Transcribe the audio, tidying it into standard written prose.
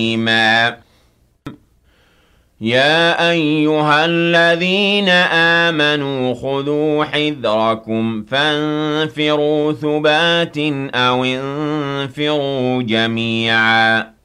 يَا أَيُّهَا الَّذِينَ آمَنُوا خُذُوا حِذْرَكُمْ فَانفِرُوا ثُبَاتٍ أَوِ انفِرُوا جَمِيعًا